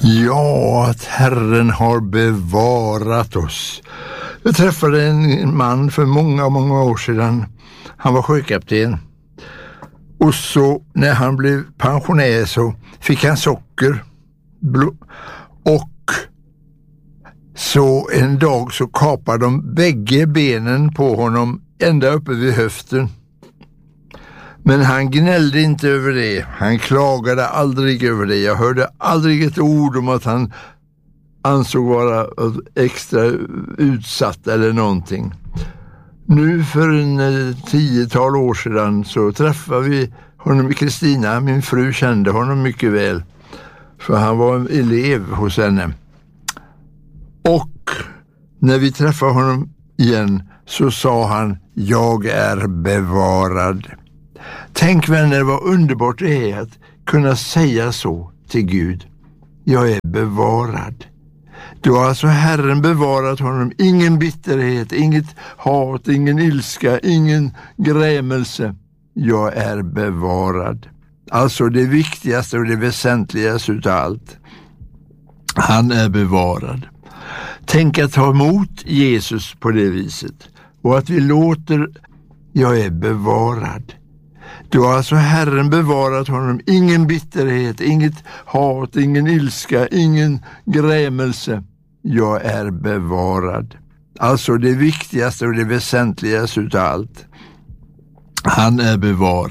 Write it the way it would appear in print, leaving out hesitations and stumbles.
Ja, att Herren har bevarat oss. Jag träffade en man för många år sedan. Han var sjökapten. Och så när han blev pensionär så fick han socker. Och så en dag så kapade de bägge benen på honom ända uppe vid höften. Men han gnällde inte över det. Han klagade aldrig över det. Jag hörde aldrig ett ord om att han ansåg vara extra utsatt eller någonting. Nu för en 10-tal år sedan så träffade vi honom i Kristina. Min fru kände honom mycket väl. För han var en elev hos henne. Och när vi träffade honom igen så sa han: jag är bevarad. Tänk vänner, vad underbart det är att kunna säga så till Gud. Jag är bevarad. Då har alltså Herren bevarat honom. Ingen bitterhet, inget hat, ingen ilska, ingen grämelse. Jag är bevarad. Alltså det viktigaste och det väsentligaste utav allt. Han är bevarad. Tänk att ta emot Jesus på det viset. Och att vi låter, jag är bevarad. Då har alltså Herren bevarat honom. Ingen bitterhet, inget hat, ingen ilska, ingen grämelse. Jag är bevarad. Alltså det viktigaste och det väsentligaste utav allt. Han är bevarad.